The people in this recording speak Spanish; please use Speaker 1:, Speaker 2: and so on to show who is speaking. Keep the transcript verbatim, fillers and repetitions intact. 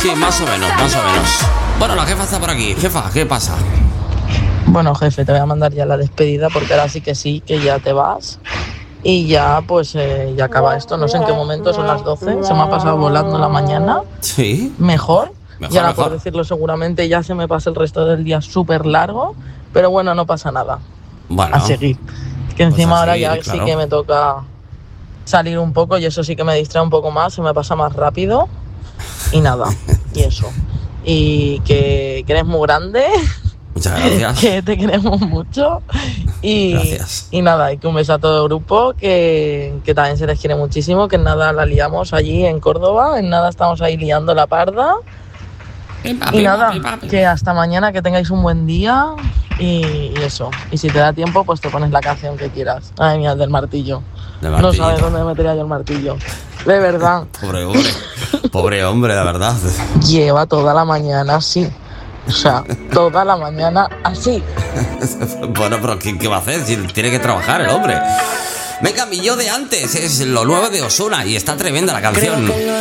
Speaker 1: Sí, más o menos, más o menos. Bueno, la jefa está por aquí. Jefa, ¿qué pasa?
Speaker 2: Bueno, jefe, te voy a mandar ya la despedida porque ahora sí que sí, que ya te vas. Y ya, pues, eh, ya acaba esto. No sé en qué momento, son las doce. Se me ha pasado volando la mañana.
Speaker 1: Sí.
Speaker 2: Mejor.
Speaker 1: Mejor,
Speaker 2: y ahora,
Speaker 1: mejor.
Speaker 2: por decirlo seguramente, ya se me pasa el resto del día súper largo. Pero bueno, no pasa nada.
Speaker 1: Bueno.
Speaker 2: A seguir. Que encima
Speaker 1: Pues a
Speaker 2: ahora
Speaker 1: seguir,
Speaker 2: ya
Speaker 1: claro.
Speaker 2: sí que me toca salir un poco y eso sí que me distrae un poco más. Se me pasa más rápido. Y nada. Y eso. Y que, que eres muy grande.
Speaker 1: Muchas gracias.
Speaker 2: Que te queremos mucho. Y,
Speaker 1: Gracias.
Speaker 2: y nada, y que un beso a todo el grupo, que, que también se les quiere muchísimo, que en nada la liamos allí en Córdoba, en nada estamos ahí liando la parda.
Speaker 1: Pipa,
Speaker 2: Y
Speaker 1: pipa,
Speaker 2: nada,
Speaker 1: pipa, pipa.
Speaker 2: que hasta mañana, que tengáis un buen día y, y eso. Y si te da tiempo, pues te pones la canción que quieras. Ay, mía, el del martillo.
Speaker 1: Del
Speaker 2: No
Speaker 1: martillito.
Speaker 2: sabes dónde metería yo el martillo. De verdad.
Speaker 1: Pobre hombre. Pobre hombre, la verdad.
Speaker 2: Lleva toda la mañana así. O sea, toda la mañana así.
Speaker 1: Bueno, pero ¿qué, qué va a hacer? Si tiene que trabajar el hombre. Venga, mi yo de antes. Es lo nuevo de Ozuna y está tremenda la canción.